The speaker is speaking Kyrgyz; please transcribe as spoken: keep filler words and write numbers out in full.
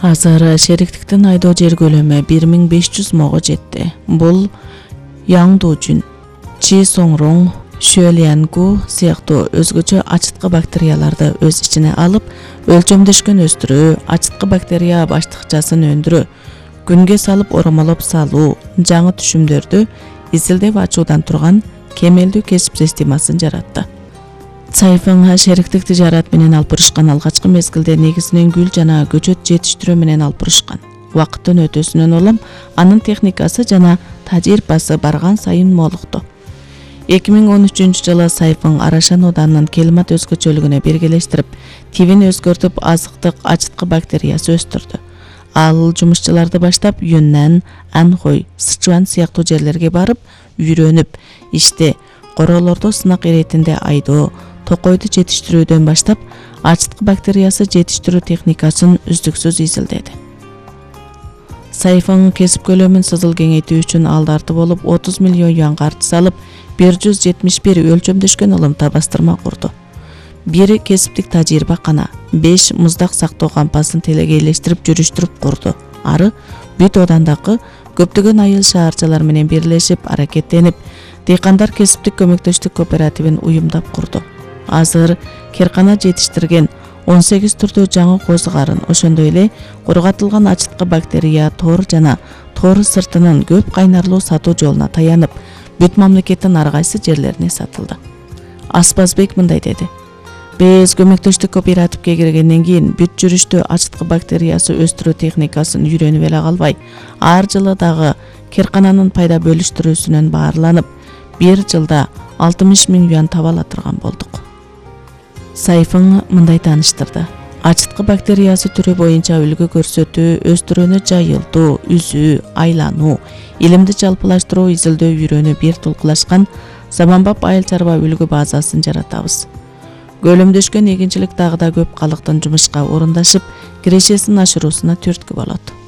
Азыр шериктиктин айдоо жер көлөмү бир миң беш жүз мого жетти. Бул Яңдужун, Чи Соңроң, Шөлянку сыяктуу өзгөчө ачыткы бактерияларды өз ичине алып, өлчөмдөшкөн өстүрүү, ачыткы бактерия баштыкчасын өндүрүү, күнгө салып оромолоп салуу, жаңы түшүмдөрдү изилдеп ачуудан турган кемелдүү кесип системасын жаратты. Сайфың шериктик тижарат менен алып барышкан алгачкы мезгилде негизинен гүл жана көчөт жетиштирүү менен алып барышкан. Убакыттын өтүүсүнөн улам анын техникасы жана тажрыйбасы барган сайын молукту. эки миң он үчүнчү жылы Сайфың Арашан Оданынын климат өзгөчөлүгүнө биргелештирип, тибин өзгөртүп азыктык ачыткы бактериясы өстүрдү. Ал жумушчуларды баштап Юннан, Анхой, Сычуан сыяктуу жерлерге барып, үйрөнүп, иште короолордо сынак иретинде айдоо, токойду жетиштирүүдөн баштап, ачыткы бактериясы жетиштирүү техникасын үздүксүз изилдеди. Сайфың кесип көлөмүн сызыл кеңейтүү үчүн алдарды болуп отуз миллион юан каржы салып, бир жүз жетимиш бир өлчөмдөшкөн ылымта бастырма курду. Бир кесиптик тажрыйба кана, беш муздак сактоо кампасын телегейлештирип жүрүштүрүп курду. Ары бүт Одандагы көптөгөн айыл шаарчалар менен бирлешип аракеттенип, дыйкандар кесиптик көмөктөштүк кооперативин уюмдап курду. Азыр керкана жетиштирген он сегиз түрдүү жаңы козугарын, ошондой эле кургатылган ачыткы бактерия тор жана тор сыртынын көп кайнарлуу сатуу жолуна таянып, бүт мамлекеттин ар кайсы жерлерине сатылды. Аспазбек мындай деди: Биз көмөктөштүк кооперативге киргенден кийин бүт жүрүштө ачыткы бактериясы өстүрүү техникасын үйрөнүп эле калбай, ар жылы дагы керкананын пайда бөлүштүрүүсүнөн баарланып, бир жылда алтымыш миң юан таба ала турган болдук. Сайфың мындай тааныштырды: ачыткы бактериясы түрү боюнча үлгү көрсөтүү, өстүрүүнү жайылтуу, үзүү, айлануу, илимди жалпылаштыруу, изилдөө үйрөнүү бир тулкулашкан заманбап айыл чарба үлгү базасын жаратабыз. Көлөмдөшкөн эгинчилик дагы да көп калктын жумушка орундашып, кирешесин ашыруусуна түрткү болот.